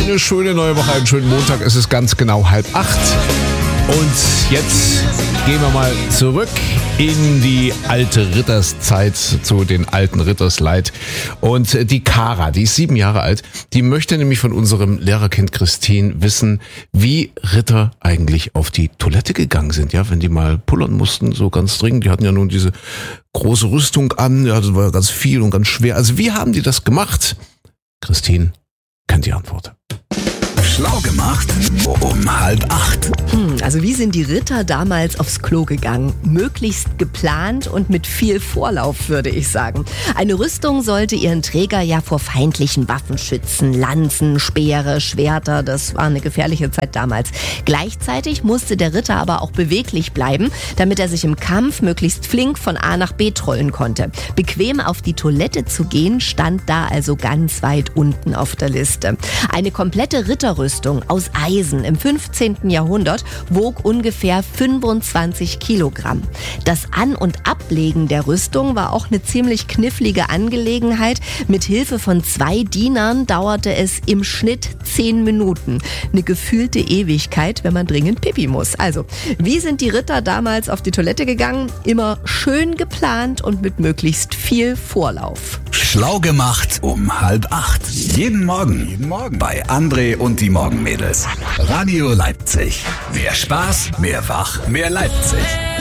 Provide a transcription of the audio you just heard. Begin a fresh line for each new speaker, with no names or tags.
Eine schöne neue Woche, einen schönen Montag. Es ist ganz genau 7:30. Und jetzt gehen wir mal zurück in die alte Ritterszeit, zu den alten Rittersleid. Und die Kara, die ist 7 Jahre alt, die möchte nämlich von unserem Lehrerkind Christine wissen, wie Ritter eigentlich auf die Toilette gegangen sind, ja, wenn die mal pullern mussten, so ganz dringend. Die hatten ja nun diese große Rüstung an, ja, das war ganz viel und ganz schwer. Also wie haben die das gemacht? Christine kennt die Antwort.
Schlau gemacht um 7:30.
Also wie sind die Ritter damals aufs Klo gegangen? Möglichst geplant und mit viel Vorlauf, würde ich sagen. Eine Rüstung sollte ihren Träger ja vor feindlichen Waffen schützen. Lanzen, Speere, Schwerter, das war eine gefährliche Zeit damals. Gleichzeitig musste der Ritter aber auch beweglich bleiben, damit er sich im Kampf möglichst flink von A nach B trollen konnte. Bequem auf die Toilette zu gehen, stand da also ganz weit unten auf der Liste. Eine komplette Ritterrüstung aus Eisen im 15. Jahrhundert wog ungefähr 25 Kilogramm. Das An- und Ablegen der Rüstung war auch eine ziemlich knifflige Angelegenheit. Mit Hilfe von 2 Dienern dauerte es im Schnitt 10 Minuten. Eine gefühlte Ewigkeit, wenn man dringend pipi muss. Also, wie sind die Ritter damals auf die Toilette gegangen? Immer schön geplant und mit möglichst viel Vorlauf.
Schlau gemacht um 7:30. Jeden Morgen bei André und die Morgenmädels. Radio Leipzig. Mehr Spaß, mehr Wach, mehr Leipzig.